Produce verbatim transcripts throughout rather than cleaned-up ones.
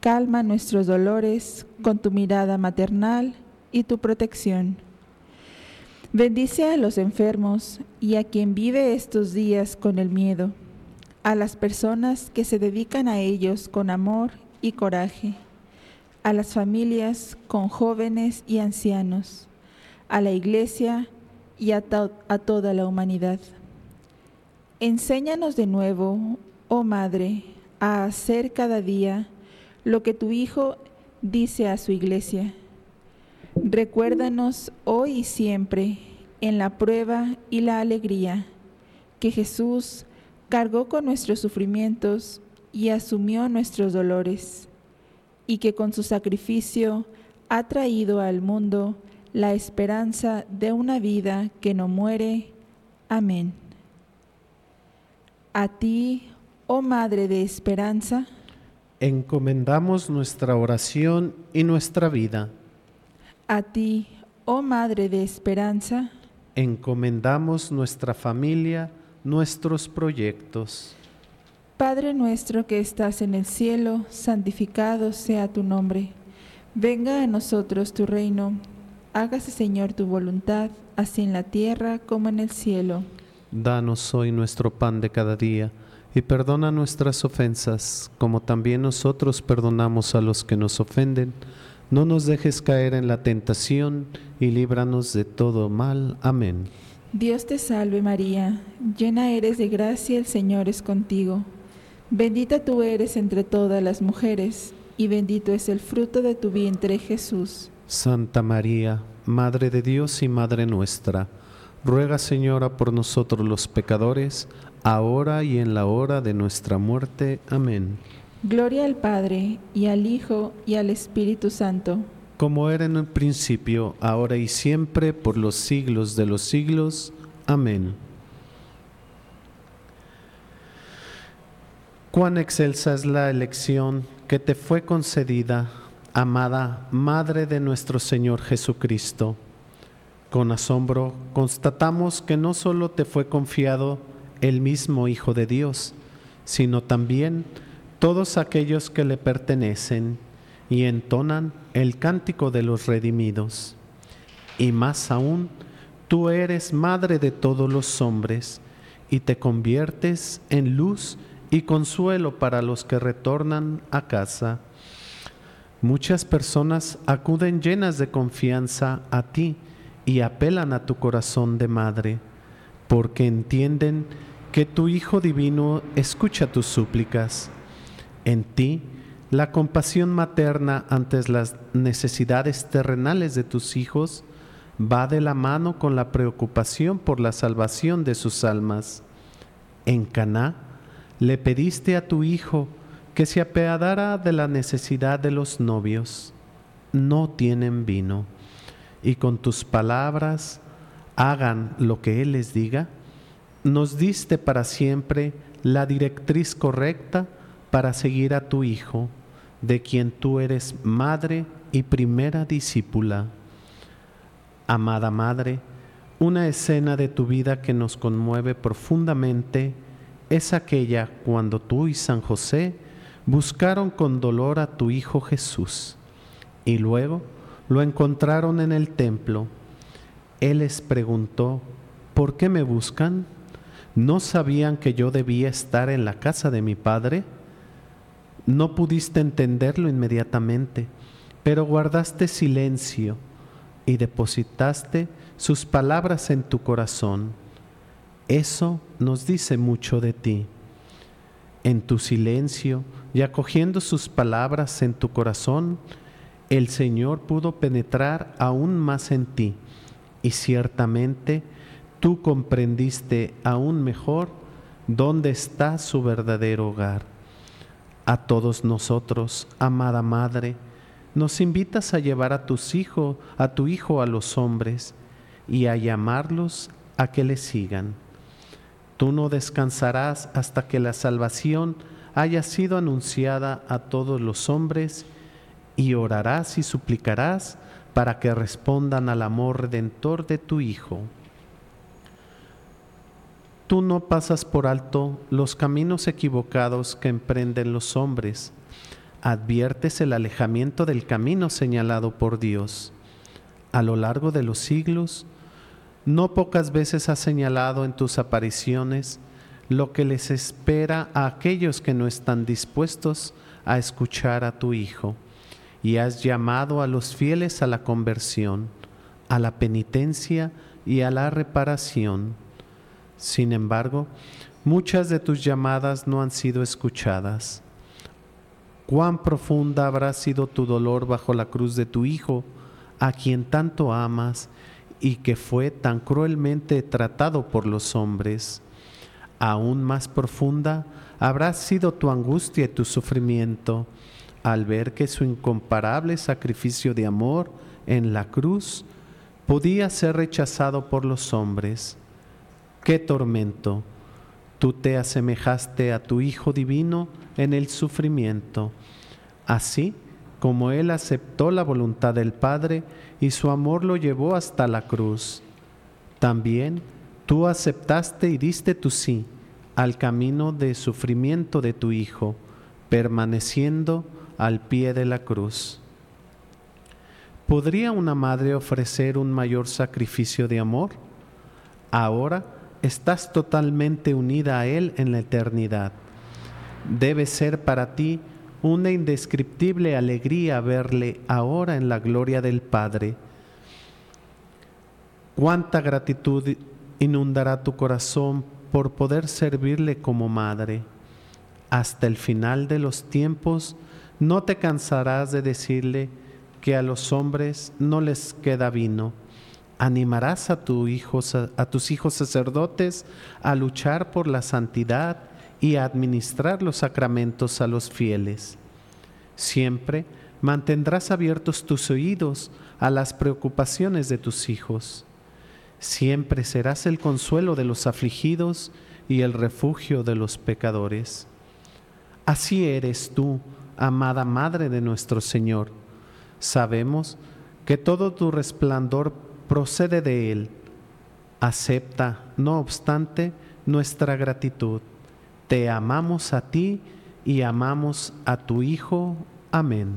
calma nuestros dolores con tu mirada maternal y tu protección. Bendice a los enfermos y a quien vive estos días con el miedo, a las personas que se dedican a ellos con amor y coraje, a las familias con jóvenes y ancianos, a la Iglesia y a, to- a toda la humanidad. Enséñanos de nuevo, oh Madre, a hacer cada día lo que tu Hijo dice a su Iglesia. Recuérdanos hoy y siempre, en la prueba y la alegría, que Jesús cargó con nuestros sufrimientos y asumió nuestros dolores, y que con su sacrificio ha traído al mundo la esperanza de una vida que no muere. Amén. A ti, oh Madre de Esperanza, encomendamos nuestra oración y nuestra vida. a ti, oh Madre de Esperanza, Encomendamos nuestra familia, nuestros proyectos. Padre nuestro que estás en el cielo, santificado sea tu nombre. Venga a nosotros tu reino. Hágase, Señor, tu voluntad, así en la tierra como en el cielo. Danos hoy nuestro pan de cada día, y perdona nuestras ofensas, como también nosotros perdonamos a los que nos ofenden. No nos dejes caer en la tentación, y líbranos de todo mal. Amén. Dios te salve María, llena eres de gracia, el Señor es contigo. Bendita tú eres entre todas las mujeres, y bendito es el fruto de tu vientre, Jesús. Santa María, Madre de Dios y Madre nuestra, ruega, Señora, por nosotros los pecadores, ahora y en la hora de nuestra muerte. Amén. Gloria al Padre, y al Hijo, y al Espíritu Santo. Como era en el principio, ahora y siempre, por los siglos de los siglos. Amén. Cuán excelsa es la elección que te fue concedida, amada Madre de nuestro Señor Jesucristo. Con asombro constatamos que no solo te fue confiado el mismo Hijo de Dios, sino también todos aquellos que le pertenecen y entonan el cántico de los redimidos. Y más aún, tú eres Madre de todos los hombres y te conviertes en luz y consuelo para los que retornan a casa. Muchas personas acuden llenas de confianza a ti y apelan a tu corazón de madre, porque entienden que tu Hijo Divino escucha tus súplicas. En ti, la compasión materna ante las necesidades terrenales de tus hijos va de la mano con la preocupación por la salvación de sus almas. En Caná, le pediste a tu Hijo que se apiadara de la necesidad de los novios. No tienen vino. Y con tus palabras, hagan lo que Él les diga, nos diste para siempre la directriz correcta para seguir a tu Hijo, de quien tú eres madre y primera discípula. Amada Madre, una escena de tu vida que nos conmueve profundamente es aquella cuando tú y San José buscaron con dolor a tu Hijo Jesús y luego lo encontraron en el templo. Él les preguntó: ¿por qué me buscan? ¿No sabían que yo debía estar en la casa de mi Padre? No pudiste entenderlo inmediatamente, pero guardaste silencio y depositaste sus palabras en tu corazón. Eso nos dice mucho de ti. En tu silencio y acogiendo sus palabras en tu corazón, el Señor pudo penetrar aún más en ti y ciertamente tú comprendiste aún mejor dónde está su verdadero hogar. A todos nosotros, amada Madre, nos invitas a llevar a tus hijos, a tu Hijo a los hombres y a llamarlos a que le sigan. Tú no descansarás hasta que la salvación haya sido anunciada a todos los hombres y orarás y suplicarás para que respondan al amor redentor de tu Hijo. Tú no pasas por alto los caminos equivocados que emprenden los hombres. adviertes el alejamiento del camino señalado por Dios. A lo largo de los siglos, no pocas veces has señalado en tus apariciones lo que les espera a aquellos que no están dispuestos a escuchar a tu Hijo, y has llamado a los fieles a la conversión, a la penitencia y a la reparación. Sin embargo, muchas de tus llamadas no han sido escuchadas. Cuán profunda habrá sido tu dolor bajo la cruz de tu Hijo, a quien tanto amas y que fue tan cruelmente tratado por los hombres. Aún más profunda habrá sido tu angustia y tu sufrimiento al ver que su incomparable sacrificio de amor en la cruz podía ser rechazado por los hombres. ¡Qué tormento! Tú te asemejaste a tu Hijo divino en el sufrimiento, así como Él aceptó la voluntad del Padre y su amor lo llevó hasta la cruz. También tú aceptaste y diste tu sí al camino de sufrimiento de tu Hijo, permaneciendo al pie de la cruz. ¿Podría una madre ofrecer un mayor sacrificio de amor? Ahora estás totalmente unida a Él en la eternidad. Debe ser para ti una indescriptible alegría verle ahora en la gloria del Padre. Cuánta gratitud inundará tu corazón por poder servirle como madre. Hasta el final de los tiempos no te cansarás de decirle que a los hombres no les queda vino. Animarás a, tu hijo, a tus hijos sacerdotes a luchar por la santidad y a administrar los sacramentos a los fieles. Siempre mantendrás abiertos tus oídos a las preocupaciones de tus hijos. Siempre serás el consuelo de los afligidos y el refugio de los pecadores. Así eres tú, amada Madre de nuestro Señor. Sabemos que todo tu resplandor procede de Él. Acepta, no obstante, nuestra gratitud. Te amamos a ti y amamos a tu Hijo. Amén.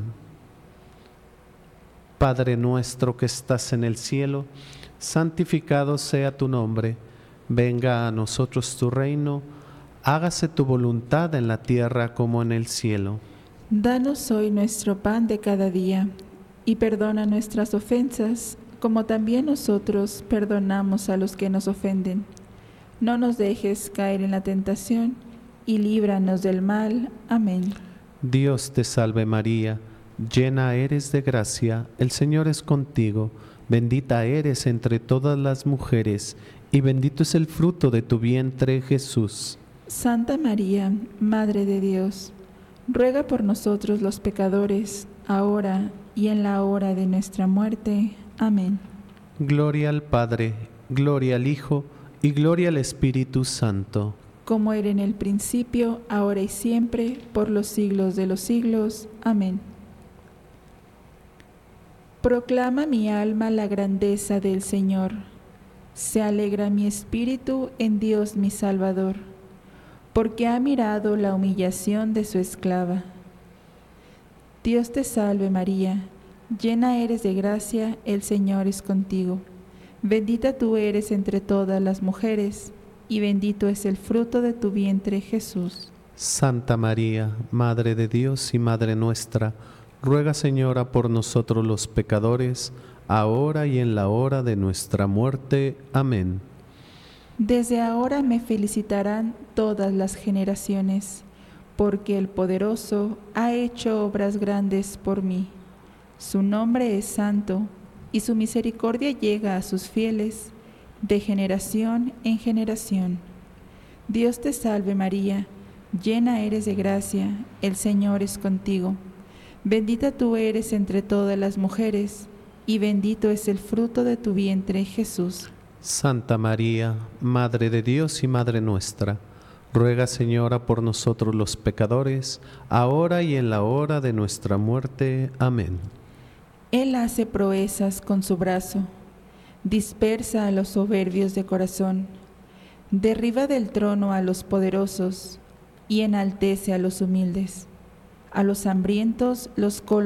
Padre nuestro que estás en el cielo, santificado sea tu nombre. Venga a nosotros tu reino. Hágase tu voluntad en la tierra como en el cielo. Danos hoy nuestro pan de cada día, y perdona nuestras ofensas, como también nosotros perdonamos a los que nos ofenden. No nos dejes caer en la tentación, y líbranos del mal. Amén. Dios te salve María, llena eres de gracia, el Señor es contigo, bendita eres entre todas las mujeres, y bendito es el fruto de tu vientre, Jesús. Santa María, Madre de Dios, ruega por nosotros los pecadores, ahora y en la hora de nuestra muerte. Amén. Gloria al Padre, gloria al Hijo, y gloria al Espíritu Santo. Como era en el principio, ahora y siempre, por los siglos de los siglos. Amén. Proclama mi alma la grandeza del Señor. Se alegra mi espíritu en Dios mi Salvador, porque ha mirado la humillación de su esclava. Dios te salve María, llena eres de gracia, el Señor es contigo. Bendita tú eres entre todas las mujeres, y bendito es el fruto de tu vientre, Jesús. Santa María, Madre de Dios y Madre nuestra, ruega, Señora, por nosotros los pecadores, ahora y en la hora de nuestra muerte. Amén. Desde ahora me felicitarán todas las generaciones, porque el Poderoso ha hecho obras grandes por mí. Su nombre es santo, y su misericordia llega a sus fieles, de generación en generación. Dios te salve María, llena eres de gracia, el Señor es contigo. Bendita tú eres entre todas las mujeres, y bendito es el fruto de tu vientre, Jesús. Santa María, Madre de Dios y Madre nuestra, ruega, Señora, por nosotros los pecadores, ahora y en la hora de nuestra muerte. Amén. Él hace proezas con su brazo, dispersa a los soberbios de corazón, derriba del trono a los poderosos y enaltece a los humildes. a los hambrientos los colmas